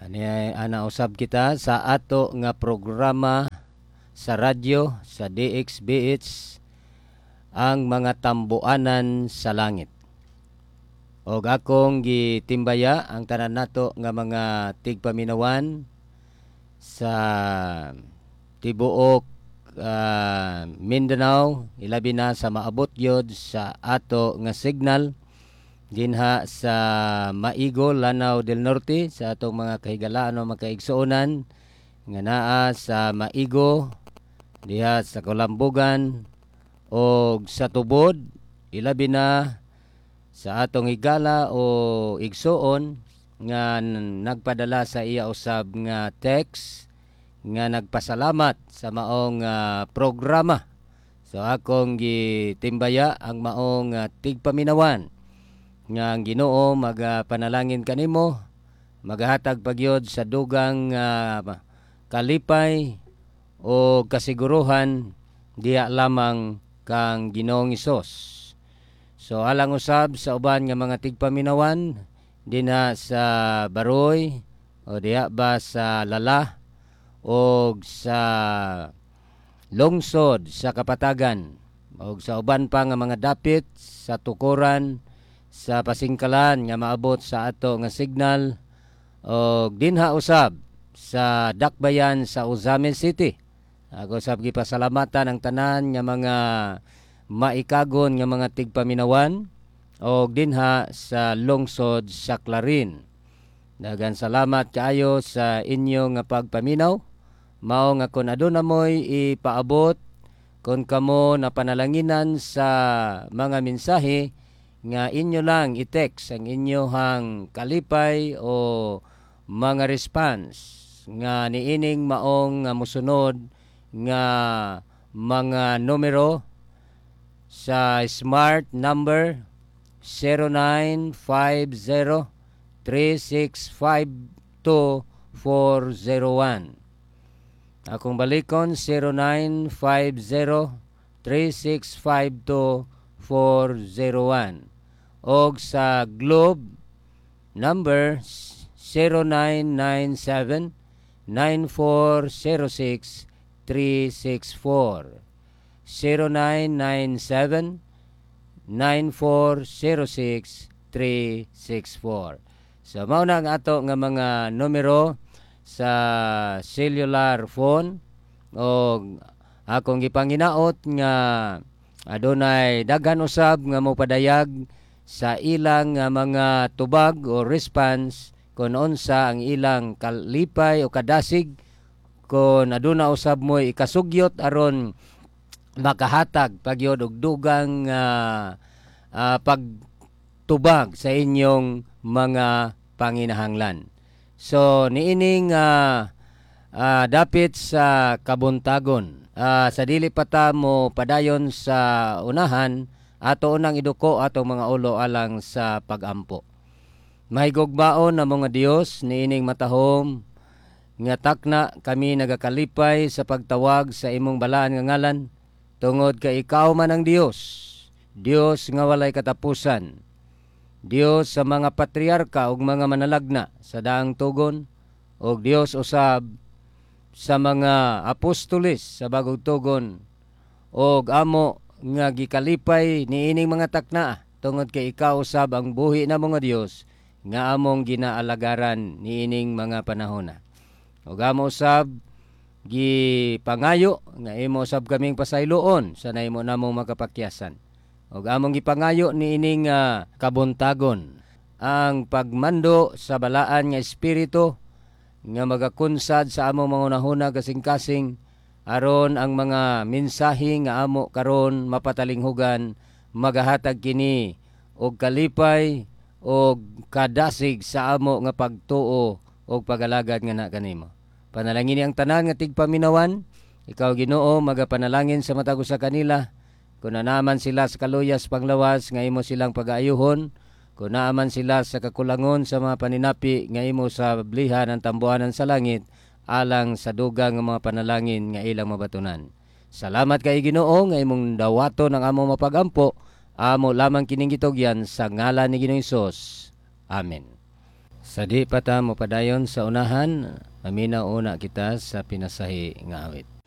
Ani ana usab kita sa ato nga programa sa radyo sa DXBH ang mga tambuanan sa langit. Og akong gitimbaya ang tanan nato nga mga tigpaminawan sa tibuok Mindanao, ilabi na sa maabot yod sa ato nga signal dinha sa Maigo, Lanao del Norte, sa atong mga kahigalaan o makaigsuonan nga naa sa Maigo, diha sa Kulambugan o sa Tubod, ilabi na sa atong higala o igsuon nga nagpadala sa iya usab nga text nga nagpasalamat sa maong programa. So akong gitimbaya ang maong tigpaminawan nga ang Ginoo magapanalangin kanimo, magahatag pagyod sa dugang kalipay o kasiguruhan diya lamang kang Ginoong Hesus. So alang usab sa uban nga mga tigpaminawan dinha sa Baroy o diya ba sa Lala o sa lungsod sa Kapatagan o sa uban pa nga mga dapit sa tukuran sa pasingkalan nga maabot sa ato nga signal o dinha usab sa Dakbayan sa Ozame City. Ako usab gipasalamatan ang tanan nga mga maikagon nga mga tigpaminawan o dinha sa lungsod sa Clarin. Daghang salamat kaayo sa inyo nga pagpaminaw. Mao nga kun aduna moy ipaabot kun kamo napanalanginan sa mga mensahe nga inyo lang i-text ang inyohang kalipay o mga response nga niining maong musunod nga mga numero sa smart number 0950-365-2401. Akong balikon 0950-365-2401. Og sa Globe number 0997-9406-364. 0997-9406-364. So mao na ang ato nga mga numero sa cellular phone o akong gipanginaot nga adunay daghan usab nga mopadayag sa ilang mga tubag o response kung unsa ang ilang kalipay o kadasig kung aduna usab mo ikasugyot aron makahatag pagyod og dugang pagtubag sa inyong mga panginahanglan. So niining dapit sa kabuntagon sa dili pa ta mo padayon sa unahan ato unang iduko atong mga ulo alang sa pagampo. Mahigugmaon na mga Dios niining matahom nga takna kami nagakalipay sa pagtawag sa imong balaan nga ngalan tungod kay ikaw man ang Dios, Dios nga walay katapusan. Dios sa mga patriarka ug mga manalagna sa daang tugon ug Dios usab sa mga apostoles sa bagong tugon ug amo nga gikalipay niining mga takna tungod kay ikaw usab ang buhi na mga Dios nga among ginaalagaran niining mga panahona. Ug amo usab gipangayo nga imo usab kaming pasayloon sa nahimo namong makapakyasan. Og among gipangayo niining kabuntagon ang pagmando sa balaan nga espiritu nga magakunsad sa among mga unahuna kasing-kasing aron ang mga mensahe nga amo karon mapatalinghugan magahatag kini og kalipay og kadasig sa amo nga pagtuo og pagalagad nga na kanimo. Panalangin ang tanan nga tigpaminawan, ikaw Ginoo magapanalangin sa matag sa kanila. Kung naaman sila sa kaluyas panglawas nga imo silang pag-aayuhon, kung naaman sila sa kakulangon sa mga paninapi nga imo sa blihan ang tambuanan sa langit, alang sa dugang nga mga panalangin nga ilang mabatunan. Salamat kay Ginoo nga imong dawaton ang among mapagampo, amo lamang kining gitugyan sa ngalan ni Ginoong Hesus. Amen. Sa di pa ta mo padayon sa unahan, maminaw una kita sa pinasahi nga awit.